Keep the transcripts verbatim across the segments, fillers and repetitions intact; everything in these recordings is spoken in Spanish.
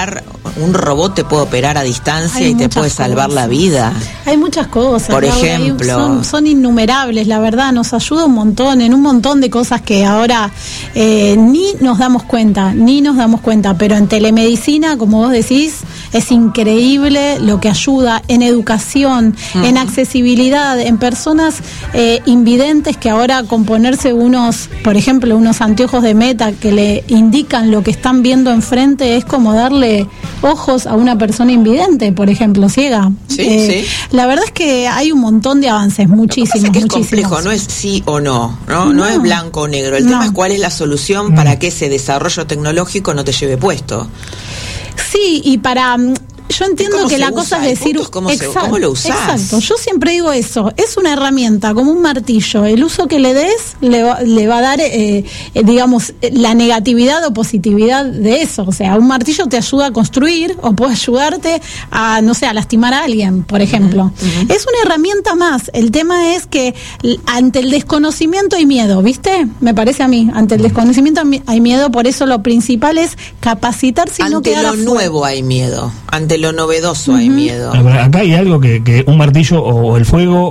operar, un robot te puede operar a distancia Hay y te puede salvar cosas. la vida. Hay muchas cosas. Por Laura, ejemplo. Son, son innumerables, la verdad, nos ayuda un montón en un montón de cosas que ahora eh, ni nos damos cuenta, ni nos damos cuenta, pero en telemedicina, como vos decís, es increíble lo que ayuda en educación, uh-huh. en accesibilidad, en personas eh, invidentes que ahora con ponerse unos, por ejemplo, unos anteojos de Meta que le indican lo que están viendo enfrente, es como darle ojos a una persona invidente, por ejemplo, ciega. Sí, eh, sí. La verdad es que hay un montón de avances, muchísimos, Lo que pasa es que es muchísimos. complejo, no es sí o no, no, no, No. es blanco o negro. El No. tema es cuál es la solución Mm. para que ese desarrollo tecnológico no te lleve puesto. Sí, y para... Yo entiendo ¿Cómo que se la usa? cosa es El decir, punto es cómo se- exacto, cómo lo usás. exacto. Yo siempre digo eso, es una herramienta como un martillo. El uso que le des le va, le va a dar, eh, eh, digamos, eh, la negatividad o positividad de eso. O sea, un martillo te ayuda a construir o puede ayudarte a, no sé, a lastimar a alguien, por ejemplo. Uh-huh, uh-huh. Es una herramienta más. El tema es que l- ante el desconocimiento hay miedo, ¿viste? Me parece a mí. Ante el desconocimiento hay miedo, por eso lo principal es capacitarse y no Ante quedar lo afuera. nuevo hay miedo, ante lo novedoso hay miedo. Bueno, pero acá hay algo que, que un martillo o el fuego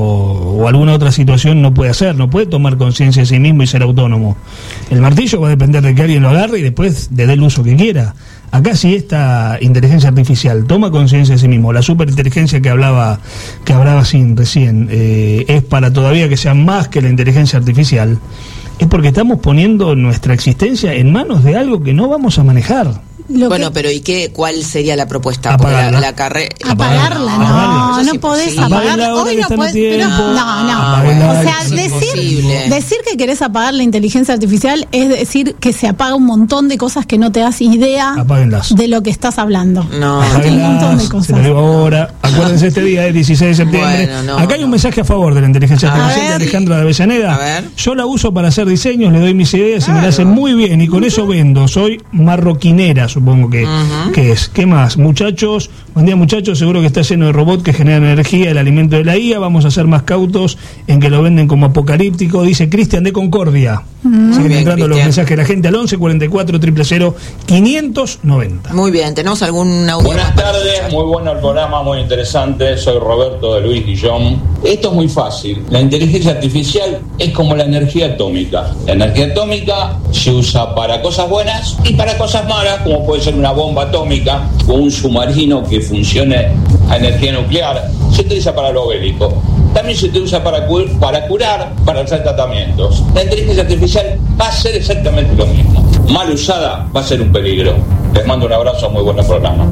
o, o alguna otra situación no puede hacer, no puede tomar conciencia de sí mismo y ser autónomo. El martillo va a depender de que alguien lo agarre y después le dé el uso que quiera. Acá si esta inteligencia artificial toma conciencia de sí mismo, la superinteligencia que hablaba que hablaba Sin recién, eh, es para todavía que sea más que la inteligencia artificial, es porque estamos poniendo nuestra existencia en manos de algo que no vamos a manejar. Lo Bueno, que- pero ¿y qué? ¿Cuál sería la propuesta? Apagarla. Porque la, la carrera... Apagarla, no, Apagarla. no podés apagarla. ahora Hoy que no están a podés, pero tiempo. no, no. Apáguenla, O sea, es decir, imposible. decir que querés apagar la inteligencia artificial es decir que se apaga un montón de cosas que no te das idea Apáguenlas. de lo que estás hablando. No, Un montón de cosas. Se lo digo ahora. Acuérdense, este día es dieciséis de septiembre. Bueno, no, Acá hay un no. mensaje a favor de la inteligencia A artificial ver. de Alejandra de Avellaneda. A ver. Yo la uso para hacer diseños, le doy mis ideas y me la Claro. hacen muy bien y con eso vendo. Soy marroquinera, supongo que, Ujú. que es. ¿Qué más? Muchachos, buen día muchachos, seguro que está lleno de robots que generan energía, el alimento de la I A. Vamos a ser más cautos en que lo venden como apocalíptico, dice Cristian de Concordia. Siguen bien, entrando los Cristian. mensajes de la gente al once cuarenta y cuatro cero cero cero quinientos noventa. Muy bien, ¿tenemos algún audio? Buenas tardes, muy bueno el programa, muy interesante. Soy Roberto de Luis Guillón. Esto es muy fácil. La inteligencia artificial es como la energía atómica. La energía atómica se usa para cosas buenas y para cosas malas, como puede ser una bomba atómica o un submarino que funcione a energía nuclear. Se utiliza para lo bélico. También se utiliza para, cu- para curar, para hacer tratamientos. La inteligencia artificial va a ser exactamente lo mismo. Mal usada va a ser un peligro. Les mando un abrazo, muy buen programa.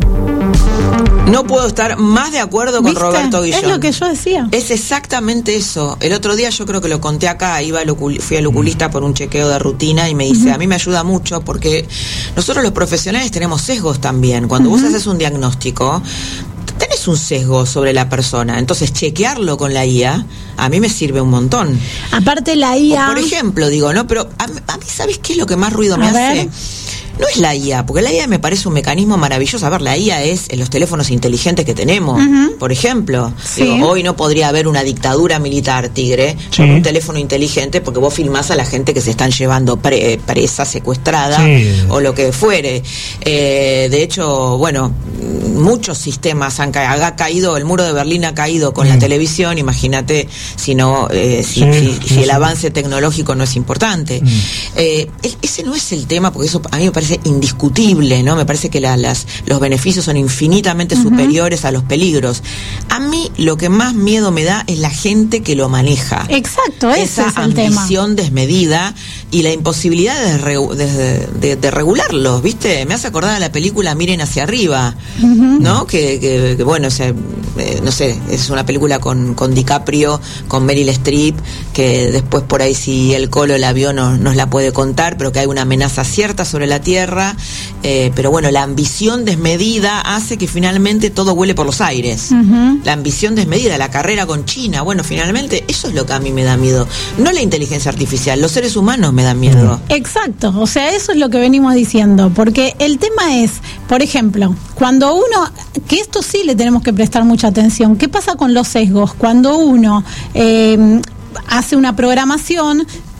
No puedo estar más de acuerdo con ¿Viste? Roberto Guillón. Es lo que yo decía. Es exactamente eso. El otro día yo creo que lo conté acá, iba al ocul- fui al oculista por un chequeo de rutina y me dice, Uh-huh. a mí me ayuda mucho porque nosotros los profesionales tenemos sesgos también. Cuando Uh-huh. vos haces un diagnóstico, tenés un sesgo sobre la persona. Entonces, chequearlo con la I A, a mí me sirve un montón. Aparte la I A... O por ejemplo, digo, ¿no? Pero a, mí- a mí, ¿sabes qué es lo que más ruido me A ver. hace? No es la I A, porque la I A me parece un mecanismo maravilloso. A ver, la I A es en los teléfonos inteligentes que tenemos, Ujú. por ejemplo. Sí. Digo, hoy no podría haber una dictadura militar, Tigre, Sí. con un teléfono inteligente, porque vos filmás a la gente que se están llevando pre- presa, secuestrada, Sí. o lo que fuere. Eh, de hecho, bueno, muchos sistemas han ca- ha caído, el muro de Berlín ha caído con Mm. la televisión, imagínate si no, eh, si, Sí, si- sí, si el sí. avance tecnológico no es importante. Mm. Eh, el- ese no es el tema, porque eso a mí me parece indiscutible, ¿no? Me parece que la- las, los beneficios son infinitamente Ujú. superiores a los peligros. A mí lo que más miedo me da es la gente que lo maneja. Exacto, ese Esa es el tema. ambición desmedida y la imposibilidad de, regu- de, de- de regularlos, ¿viste? Me hace acordar a la película Miren hacia arriba, Ujú. ¿no? Que, que- que, bueno, o sea, eh, no sé, es una película con, con DiCaprio, con Meryl Streep, que después por ahí si el Colo la vio no, nos la puede contar, pero que hay una amenaza cierta sobre la Tierra, eh, pero bueno, la ambición desmedida hace que finalmente todo huele por los aires. Ujú. La ambición desmedida, la carrera con China, bueno, finalmente eso es lo que a mí me da miedo. No la inteligencia artificial, los seres humanos me dan miedo. Exacto, o sea, eso es lo que venimos diciendo, porque el tema es, por ejemplo, cuando uno, que esto sí le tenemos que prestar mucha atención, ¿qué pasa con los sesgos? Cuando uno eh, hace una programación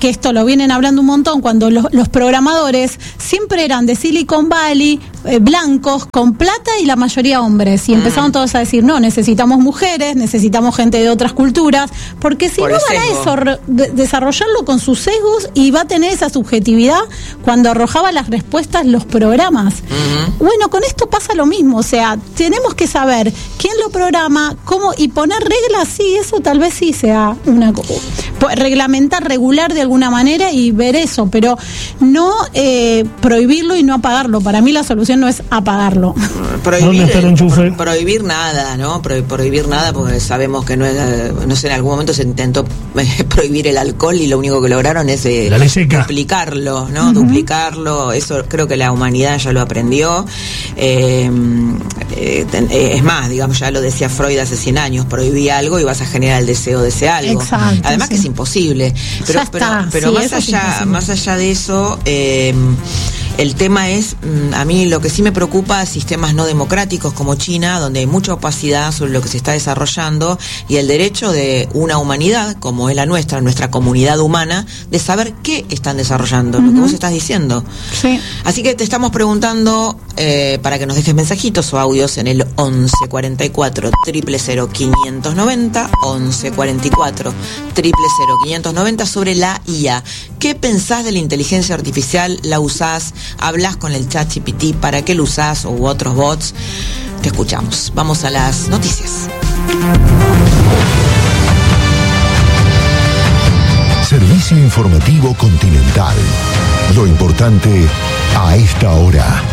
que esto lo vienen hablando un montón, cuando los, los programadores siempre eran de Silicon Valley, eh, blancos, con plata y la mayoría hombres, y empezaron mm. todos a decir, no, necesitamos mujeres, necesitamos gente de otras culturas, porque si Por no van a eso, re, de, desarrollarlo con sus sesgos y va a tener esa subjetividad cuando arrojaba las respuestas los programas. Mm-hmm. Bueno, con esto pasa lo mismo, o sea, tenemos que saber quién lo programa, cómo, y poner reglas, sí, eso tal vez sí sea una reglamentar, regular de alguna manera y ver eso, pero no eh, prohibirlo y no apagarlo. Para mí la solución no es apagarlo. Prohibir, pro, prohibir nada, ¿no? Pro, prohibir nada, porque sabemos que no es, no sé, en algún momento se intentó eh, prohibir el alcohol y lo único que lograron es eh, duplicarlo, ¿no? Uh-huh. Duplicarlo, eso creo que la humanidad ya lo aprendió. Eh, eh, es más, digamos, ya lo decía Freud hace cien años, prohibí algo y vas a generar el deseo de ese algo. Exacto, Además sí. que es imposible. Pero, pero, pero sí, más allá, más allá de eso, eh, el tema es, a mí lo que sí me preocupa, sistemas no democráticos como China, donde hay mucha opacidad sobre lo que se está desarrollando, y el derecho de una humanidad, como es la nuestra, nuestra comunidad humana, de saber qué están desarrollando, uh-huh. lo que vos estás diciendo. Sí. Así que te estamos preguntando, eh, para que nos dejes mensajitos o audios en el once cuarenta y cuatro, cero cero cero, quinientos noventa, once cuarenta y cuatro, cero cero cero, quinientos noventa, sobre la I A. ¿Qué pensás de la inteligencia artificial? ¿La usás? ¿Hablas con el chat G P T? ¿Para qué lo usás? ¿O otros bots? Te escuchamos. Vamos a las noticias. Servicio informativo Continental. Lo importante a esta hora.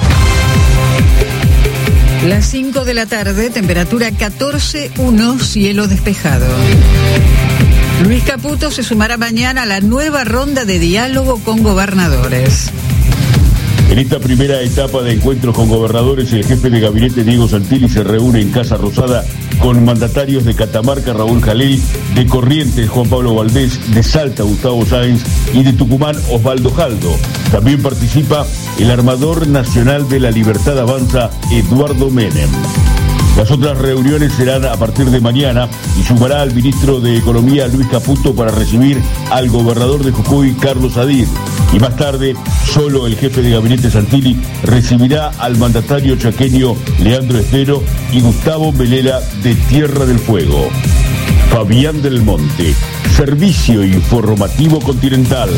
Las cinco de la tarde, temperatura catorce uno, cielo despejado. Luis Caputo se sumará mañana a la nueva ronda de diálogo con gobernadores. En esta primera etapa de encuentros con gobernadores, el jefe de gabinete Diego Santilli se reúne en Casa Rosada con mandatarios de Catamarca, Raúl Jalil, de Corrientes, Juan Pablo Valdés, de Salta, Gustavo Sáenz, y de Tucumán, Osvaldo Jaldo. También participa el armador nacional de la Libertad Avanza, Eduardo Menem. Las otras reuniones serán a partir de mañana y sumará al ministro de Economía, Luis Caputo, para recibir al gobernador de Jujuy, Carlos Adir. Y más tarde, solo el jefe de gabinete Santilli recibirá al mandatario chaqueño Leandro Estero y Gustavo Melela de Tierra del Fuego. Fabián del Monte, Servicio Informativo Continental.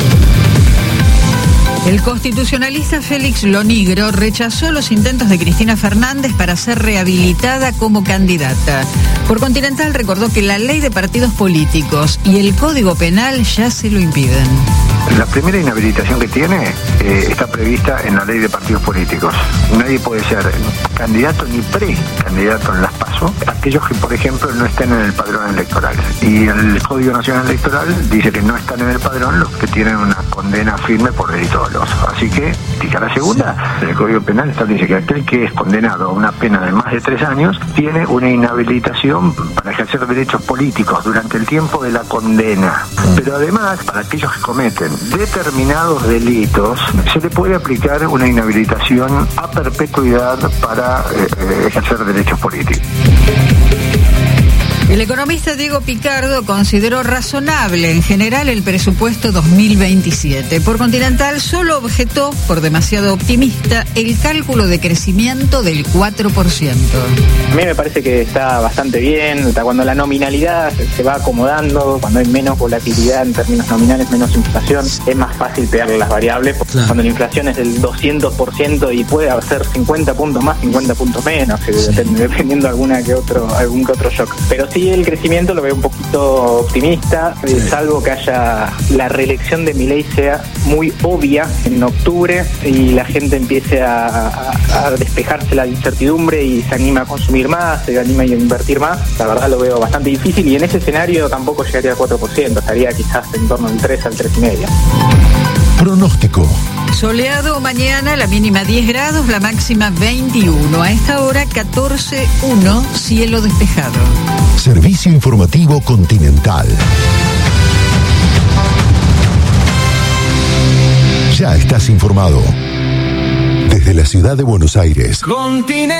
El constitucionalista Félix Lonigro rechazó los intentos de Cristina Fernández para ser rehabilitada como candidata. Por Continental recordó que la ley de partidos políticos y el Código Penal ya se lo impiden. La primera inhabilitación que tiene eh, está prevista en la ley de partidos políticos. Nadie puede ser candidato ni precandidato en las PASO, aquellos que, por ejemplo, no estén en el padrón electoral. Y el Código Nacional Electoral dice que no están en el padrón los que tienen una condena firme por delito doloso. Así que, tica la segunda, el Código Penal establece que aquel que es condenado a una pena de más de tres años tiene una inhabilitación para ejercer derechos políticos durante el tiempo de la condena. Pero además, para aquellos que cometen determinados delitos, se le puede aplicar una inhabilitación a perpetuidad para eh, ejercer derechos políticos. El economista Diego Picardo consideró razonable en general el presupuesto dos mil veintisiete. Por Continental solo objetó, por demasiado optimista, el cálculo de crecimiento del cuatro por ciento. A mí me parece que está bastante bien, o sea, cuando la nominalidad se va acomodando, cuando hay menos volatilidad en términos nominales, menos inflación, es más fácil pegarle las variables, porque claro, cuando la inflación es del doscientos por ciento y puede hacer cincuenta puntos más, cincuenta puntos menos, sí, dependiendo de alguna que otro, algún que otro shock. Pero sí, el crecimiento lo veo un poquito optimista, sí, salvo que haya la reelección de Milei sea muy obvia en octubre y la gente empiece a, a, a despejarse la incertidumbre y se anima a consumir más, se anima a invertir más. La verdad lo veo bastante difícil y en ese escenario tampoco llegaría al cuatro por ciento, estaría quizás en torno al tres al tres coma cinco. Pronóstico. Soleado mañana, la mínima diez grados, la máxima veintiuno. A esta hora catorce uno, cielo despejado. Servicio Informativo Continental. Ya estás informado. Desde la ciudad de Buenos Aires. Continental.